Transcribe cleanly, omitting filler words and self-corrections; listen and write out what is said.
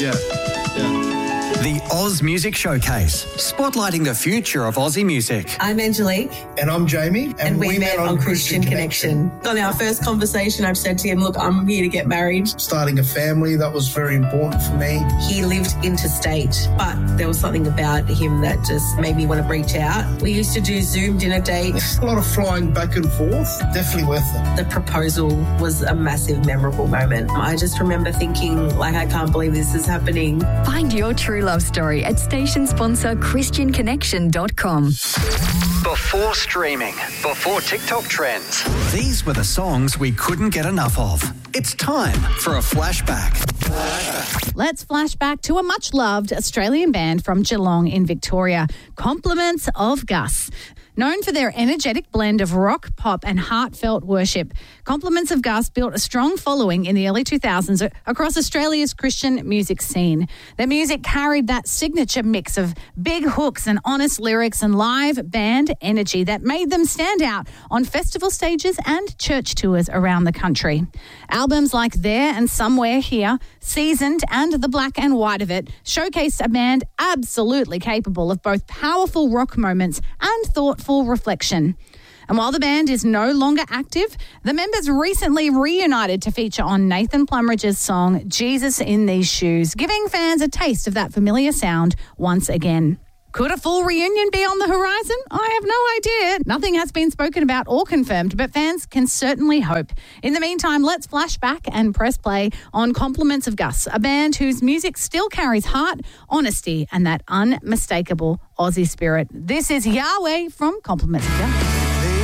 Yeah. The Oz Music Showcase, spotlighting the future of Aussie music. I'm Angelique. And I'm Jamie. And we met on Christian Connection. On our first conversation, I've said to him, look, I'm here to get married. Starting a family, that was very important for me. He lived interstate, but there was something about him that just made me want to reach out. We used to do Zoom dinner dates. A lot of flying back and forth, definitely worth it. The proposal was a massive, memorable moment. I just remember thinking, like, I can't believe this is happening. Find your true love story at station sponsor ChristianConnection.com. Before streaming, before TikTok trends, these were the songs we couldn't get enough of. It's time for a flashback. Let's flash back to a much-loved Australian band from Geelong in Victoria, Compliments of Gus. Known for their energetic blend of rock, pop and heartfelt worship, Compliments of Gus built a strong following in the early 2000s across Australia's Christian music scene. Their music carried that signature mix of big hooks and honest lyrics and live band energy that made them stand out on festival stages and church tours around the country. Albums like There and Somewhere Here, Seasoned and The Black and White of It showcased a band absolutely capable of both powerful rock moments and thoughtful reflection. And while the band is no longer active, the members recently reunited to feature on Nathan Plumridge's song Jesus in These Shoes, giving fans a taste of that familiar sound once again. Could a full reunion be on the horizon? I have no idea. Nothing has been spoken about or confirmed, but fans can certainly hope. In the meantime, let's flash back and press play on Compliments of Gus, a band whose music still carries heart, honesty, and that unmistakable Aussie spirit. This is Yahweh from Compliments of Gus.